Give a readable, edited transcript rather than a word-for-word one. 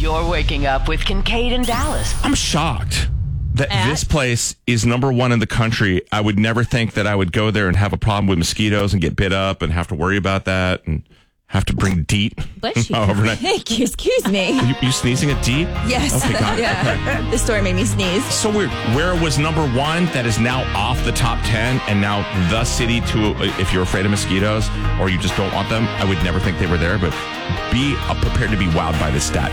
You're waking up with Kincaid and Dallas. I'm shocked that this place is number one in the country. I would never think that I would go there and have a problem with mosquitoes and get bit up and have to worry about that and have to bring DEET overnight. Thank you. Excuse me. You sneezing at DEET? Yes. Okay, got it. Yeah. Okay. This story made me sneeze. So weird. Where it was number one, that is now off the top 10, and now the city to, if you're afraid of mosquitoes or you just don't want them, I would never think they were there, but be prepared to be wowed by this stat.